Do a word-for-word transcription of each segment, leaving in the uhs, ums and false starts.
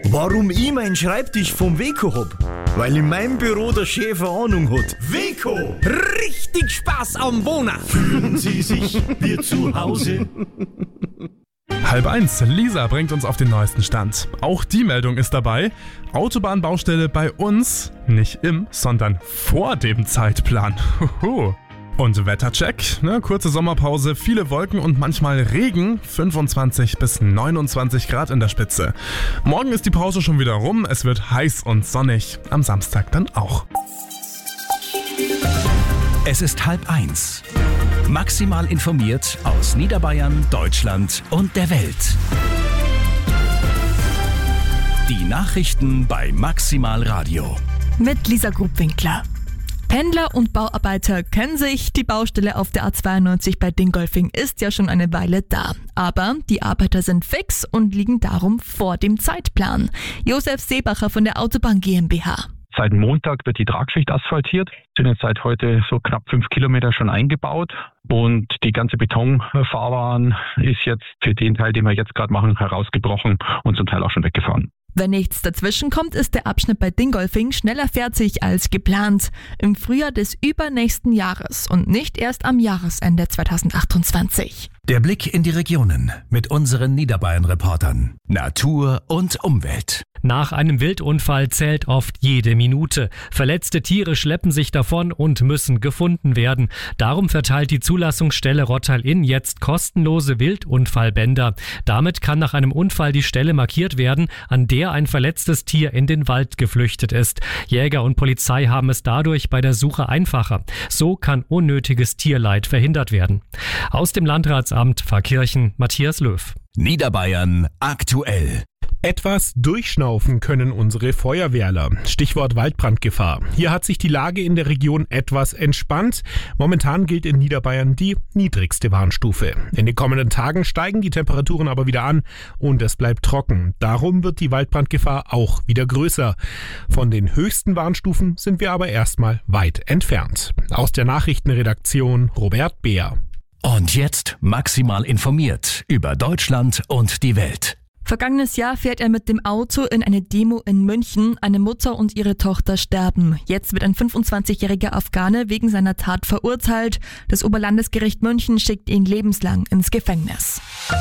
Warum ich meinen Schreibtisch vom Weco hab? Weil in meinem Büro der Chef eine Ahnung hat. Weco! Richtig Spaß am Wohnen! Fühlen Sie sich wie zu Hause? Halb eins, Lisa bringt uns auf den neuesten Stand. Auch die Meldung ist dabei. Autobahnbaustelle bei uns, nicht im, sondern vor dem Zeitplan. Huhu. Und Wettercheck, ne, kurze Sommerpause, viele Wolken und manchmal Regen, fünfundzwanzig bis neunundzwanzig Grad in der Spitze. Morgen ist die Pause schon wieder rum, es wird heiß und sonnig, am Samstag dann auch. Es ist halb eins. Maximal informiert aus Niederbayern, Deutschland und der Welt. Die Nachrichten bei Maximal Radio. Mit Lisa Grubwinkler. Pendler und Bauarbeiter kennen sich. Die Baustelle auf der A zweiundneunzig bei Dingolfing ist ja schon eine Weile da. Aber die Arbeiter sind fix und liegen darum vor dem Zeitplan. Josef Seebacher von der Autobahn GmbH. Seit Montag wird die Tragschicht asphaltiert. Sind jetzt seit heute so knapp fünf Kilometer schon eingebaut. Und die ganze Betonfahrbahn ist jetzt für den Teil, den wir jetzt gerade machen, herausgebrochen und zum Teil auch schon weggefahren. Wenn nichts dazwischen kommt, ist der Abschnitt bei Dingolfing schneller fertig als geplant. Im Frühjahr des übernächsten Jahres und nicht erst am Jahresende zweitausendachtundzwanzig. Der Blick in die Regionen mit unseren Niederbayern-Reportern. Natur und Umwelt. Nach einem Wildunfall zählt oft jede Minute. Verletzte Tiere schleppen sich davon und müssen gefunden werden. Darum verteilt die Zulassungsstelle Rottal-Inn jetzt kostenlose Wildunfallbänder. Damit kann nach einem Unfall die Stelle markiert werden, an der ein verletztes Tier in den Wald geflüchtet ist. Jäger und Polizei haben es dadurch bei der Suche einfacher. So kann unnötiges Tierleid verhindert werden. Aus dem Landratsamt Pfarrkirchen, Matthias Löw. Niederbayern aktuell. Etwas durchschnaufen können unsere Feuerwehrler. Stichwort Waldbrandgefahr. Hier hat sich die Lage in der Region etwas entspannt. Momentan gilt in Niederbayern die niedrigste Warnstufe. In den kommenden Tagen steigen die Temperaturen aber wieder an und es bleibt trocken. Darum wird die Waldbrandgefahr auch wieder größer. Von den höchsten Warnstufen sind wir aber erstmal weit entfernt. Aus der Nachrichtenredaktion Robert Beer. Und jetzt maximal informiert über Deutschland und die Welt. Vergangenes Jahr fährt er mit dem Auto in eine Demo in München. Eine Mutter und ihre Tochter sterben. Jetzt wird ein fünfundzwanzigjähriger Afghane wegen seiner Tat verurteilt. Das Oberlandesgericht München schickt ihn lebenslang ins Gefängnis.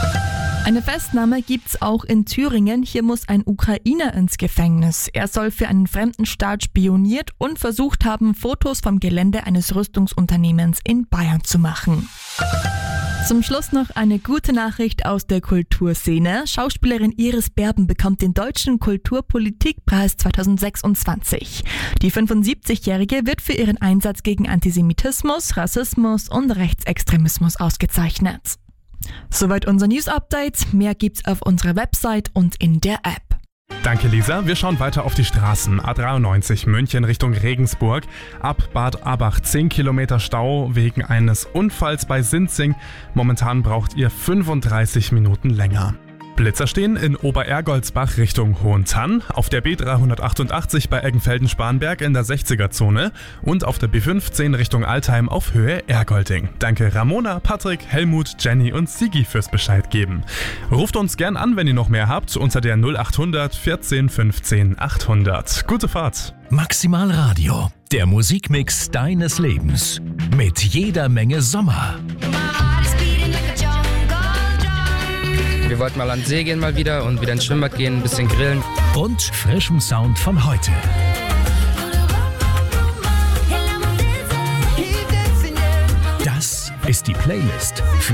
Eine Festnahme gibt's auch in Thüringen. Hier muss ein Ukrainer ins Gefängnis. Er soll für einen fremden Staat spioniert und versucht haben, Fotos vom Gelände eines Rüstungsunternehmens in Bayern zu machen. Zum Schluss noch eine gute Nachricht aus der Kulturszene. Schauspielerin Iris Berben bekommt den Deutschen Kulturpolitikpreis zweitausendsechsundzwanzig. Die fünfundsiebzigjährige wird für ihren Einsatz gegen Antisemitismus, Rassismus und Rechtsextremismus ausgezeichnet. Soweit unser News-Update. Mehr gibt's auf unserer Website und in der App. Danke Lisa, wir schauen weiter auf die Straßen. A dreiundneunzig München Richtung Regensburg. Ab Bad Abach zehn Kilometer Stau wegen eines Unfalls bei Sinzing. Momentan braucht ihr fünfunddreißig Minuten länger. Blitzer stehen in Oberergoldsbach Richtung Hohentann, auf der B dreihundertachtundachtzig bei Eggenfelden-Spanberg in der sechziger-Zone und auf der B fünfzehn Richtung Altheim auf Höhe Ergolding. Danke Ramona, Patrick, Helmut, Jenny und Sigi fürs Bescheid geben. Ruft uns gern an, wenn ihr noch mehr habt, unter der null achthundert vierzehn fünfzehn achthundert. Gute Fahrt! Maximal Radio, der Musikmix deines Lebens. Mit jeder Menge Sommer. Wir wollten mal an den See gehen mal wieder und wieder ins Schwimmbad gehen, ein bisschen grillen. Und frischem Sound von heute. Das ist die Playlist für